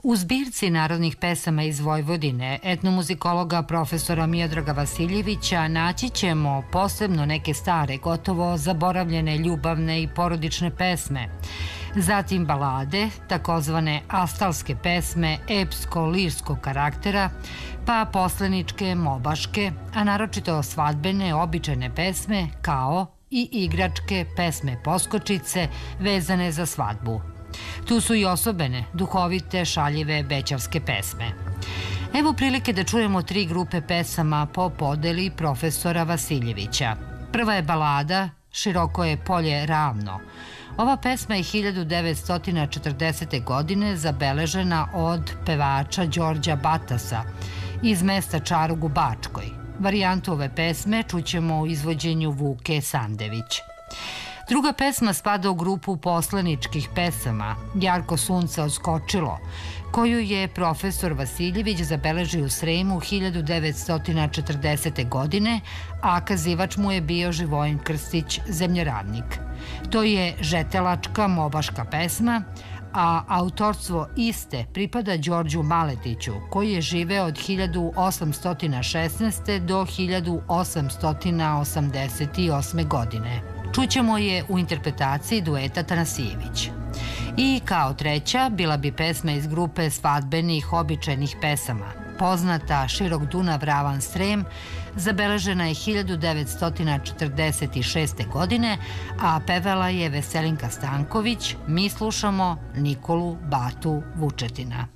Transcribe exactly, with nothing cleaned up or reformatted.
U zbirci narodnih pesama iz Vojvodine etnomuzikologa profesora Miodraga Vasiljevića naći ćemo posebno neke stare, gotovo zaboravljene ljubavne i porodične pesme, zatim balade, takozvane astalske pesme epsko-lirskog karaktera, pa posleničke, mobaške, a naročito svadbene, običajne pesme, kao i igračke pesme poskočice vezane za svadbu. Tu su i osobene, duhovite, šaljive, bećarske pesme. Evo prilike da čujemo tri grupe pesama po podeli profesora Vasiljevića. Prva je balada Široko je polje ravno. Ova pesma je hiljadu devetsto četrdesete. godine zabeležena od pevača Đorđa Batasa iz mesta Čarug u Bačkoj. Varijantu ove pesme čućemo u izvođenju Vuke Sandević. Druga pesma spada u grupu posleničkih pesama Jarko sunce oskočilo, koju je profesor Vasiljević zabeležio u Sremu hiljadu devetsto četrdesete. godine, a kazivač mu je bio Živojin Krstić, zemljoradnik. To je žetelačka mobaška pesma, a autorstvo iste pripada Đorđu Maletiću, koji je živeo od hiljadu osamsto šesnaeste. do hiljadu osamsto osamdeset osme. godine. Čućemo je u interpretaciji dueta Tanasijević. I kao treća bila bi pesma iz grupe svadbenih običajnih pesama. Poznata Širok Dunav ravan Srem zabeležena je hiljadu devetsto četrdeset šeste. godine, a pevala je Veselinka Stanković. Mi slušamo Nikolu Batu Vučetina.